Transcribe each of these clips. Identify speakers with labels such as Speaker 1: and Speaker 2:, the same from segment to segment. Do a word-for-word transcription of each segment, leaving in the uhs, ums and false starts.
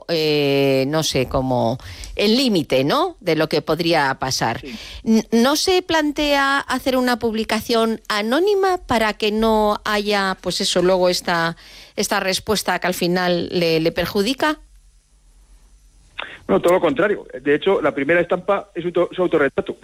Speaker 1: poco, eh, no sé, como el límite, ¿no?, de lo que podría pasar. Sí. ¿No se plantea hacer una publicación anónima para que no haya, pues eso, luego esta, esta respuesta que al final le, le perjudica?
Speaker 2: No, todo lo contrario. De hecho, la primera estampa es su, su autorretrato.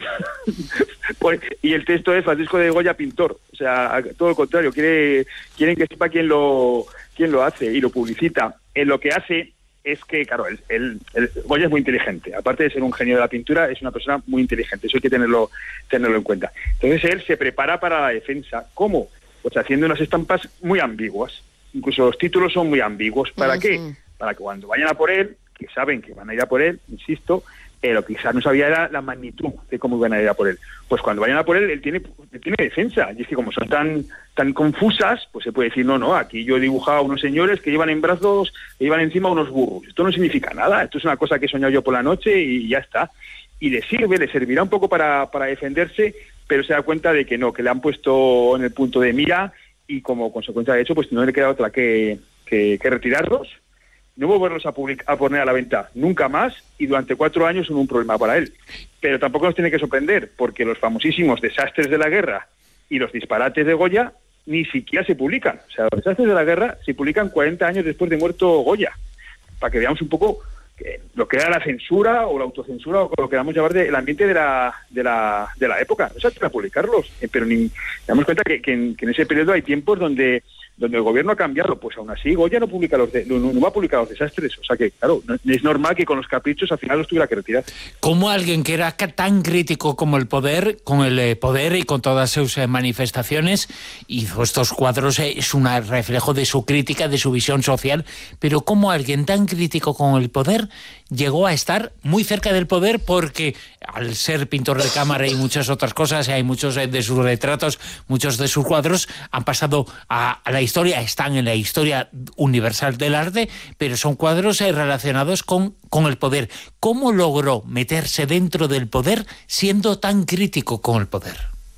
Speaker 2: Y el texto es Francisco de Goya, pintor. O sea, todo lo contrario. Quiere, quieren que sepa quién lo, quién lo hace y lo publicita. En lo que hace es que, claro, el, el, el Goya es muy inteligente. Aparte de ser un genio de la pintura, es una persona muy inteligente. Eso hay que tenerlo, tenerlo en cuenta. Entonces él se prepara para la defensa. ¿Cómo? Pues haciendo unas estampas muy ambiguas. Incluso los títulos son muy ambiguos. ¿Para uh-huh. qué? Para que cuando vayan a por él, que saben que van a ir a por él, insisto, eh, lo que quizás no sabía era la magnitud de cómo iban a ir a por él. Pues cuando vayan a por él, él tiene, él tiene defensa. Y es que como son tan tan confusas, pues se puede decir, no, no, aquí yo he dibujado a unos señores que llevan en brazos, que llevan encima unos burros. Esto no significa nada, esto es una cosa que he soñado yo por la noche y ya está. Y le sirve, le servirá un poco para, para defenderse, pero se da cuenta de que no, que le han puesto en el punto de mira y como consecuencia de eso, pues no le queda otra que, que, que retirarlos, no volverlos a, public- a poner a la venta nunca más y durante cuatro años son un problema para él. Pero tampoco nos tiene que sorprender, porque los famosísimos desastres de la guerra y los disparates de Goya ni siquiera se publican. O sea, los desastres de la guerra se publican cuarenta años después de muerto Goya, para que veamos un poco que lo que era la censura o la autocensura o lo que queramos llamar del ambiente de la de la de la época. No se trata de publicarlos, eh, pero ni damos cuenta que, que, en, que en ese periodo hay tiempos donde donde el gobierno ha cambiado, pues aún así Goya no publica los de, no, no va a publicar los desastres, o sea que claro, no, es normal que con los caprichos al final los tuviera que retirar.
Speaker 3: Como alguien que era tan crítico como el poder, con el eh, poder y con todas sus eh, manifestaciones, hizo estos cuadros, eh, es un reflejo de su crítica, de su visión social, pero como alguien tan crítico con el poder llegó a estar muy cerca del poder, porque al ser pintor de cámara y muchas otras cosas, hay muchos eh, de sus retratos, muchos de sus cuadros han pasado a, a la historia, están en la historia universal del arte, pero son cuadros eh, relacionados con, con el poder. ¿Cómo logró meterse dentro del poder siendo tan crítico con el poder?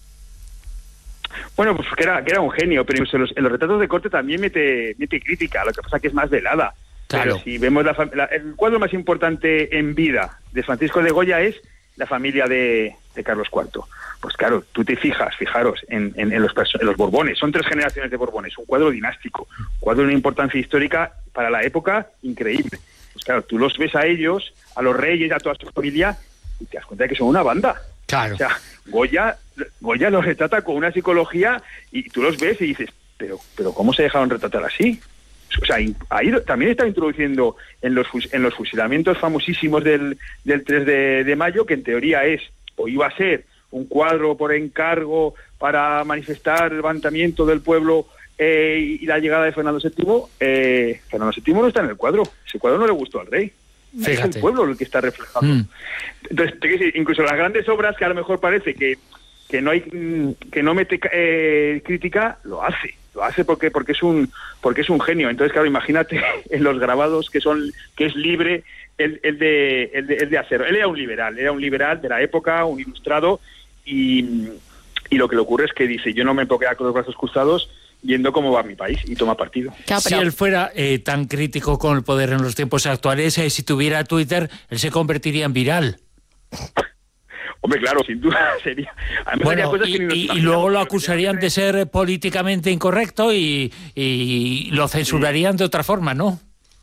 Speaker 2: Bueno, pues que era, que era un genio, pero en los, en los retratos de corte también mete, mete crítica, lo que pasa que es más velada. Claro. Pero si vemos la, la, el cuadro más importante en vida de Francisco de Goya es la familia de, de Carlos cuarto. Pues claro, tú te fijas, fijaros, en, en, en, los, en los Borbones, son tres generaciones de Borbones, un cuadro dinástico, un cuadro de una importancia histórica para la época increíble. Pues claro, tú los ves a ellos, a los reyes, a toda su familia, y te das cuenta de que son una banda.
Speaker 3: Claro.
Speaker 2: O sea, Goya, Goya los retrata con una psicología y tú los ves y dices, pero, pero ¿cómo se dejaron retratar así? O sea, ahí también está introduciendo en los en los fusilamientos famosísimos del, del tres de mayo, que en teoría es, o iba a ser, un cuadro por encargo para manifestar el levantamiento del pueblo eh, y la llegada de Fernando séptimo, eh, Fernando séptimo no está en el cuadro. Ese cuadro no le gustó al rey. Fíjate. Es el pueblo el que está reflejado. Mm. Entonces, incluso las grandes obras que a lo mejor parece que, que no hay que no mete eh, crítica, lo hace. Lo hace porque porque es un porque es un genio. Entonces, claro, imagínate en los grabados que son que es libre el, el de el de, el de hacer. Él era un liberal, era un liberal de la época, un ilustrado, y, y lo que le ocurre es que dice, yo no me puedo quedar con los brazos cruzados viendo cómo va mi país, y toma partido.
Speaker 3: Claro, pero... Si él fuera eh, tan crítico con el poder en los tiempos actuales, eh, si tuviera Twitter, él se convertiría en viral.
Speaker 2: Hombre, claro, sin duda sería...
Speaker 3: Bueno, cosas y, que y, y luego lo acusarían de ser políticamente incorrecto y, y lo censurarían sí. de otra forma, ¿no?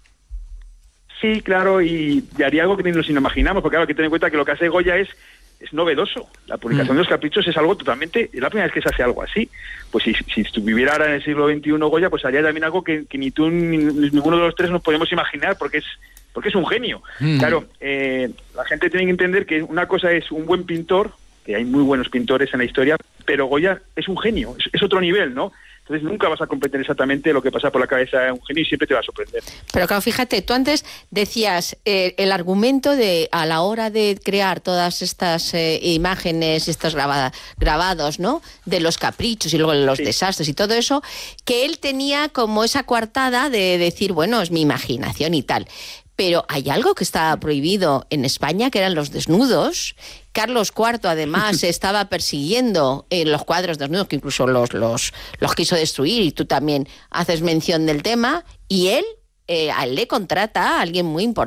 Speaker 2: Sí, claro, y, y haría algo que ni nos imaginamos, porque claro, hay que tener en cuenta que lo que hace Goya es es novedoso. La publicación mm. de los caprichos es algo totalmente... Es la primera vez que se hace algo así. Pues si, si estuviera ahora en el siglo veintiuno Goya, pues haría también algo que, que ni tú ni ninguno de los tres nos podemos imaginar, porque es porque es un genio. Mm. Claro, eh, la gente tiene que entender que una cosa es un buen pintor, que hay muy buenos pintores en la historia, pero Goya es un genio, es, es otro nivel, ¿no? Entonces nunca vas a comprender exactamente lo que pasa por la cabeza de un genio y siempre te va a sorprender.
Speaker 1: Pero claro, fíjate, tú antes decías eh, el argumento de a la hora de crear todas estas eh, imágenes, estos grabada, grabados, ¿no? De los caprichos y luego los sí. desastres y todo eso, que él tenía como esa coartada de decir, bueno, es mi imaginación y tal. Pero hay algo que está prohibido en España, que eran los desnudos. Carlos cuarto, además, estaba persiguiendo eh, los cuadros desnudos, que incluso los, los, los quiso destruir, y tú también haces mención del tema, y él, eh, a él le contrata a alguien muy importante.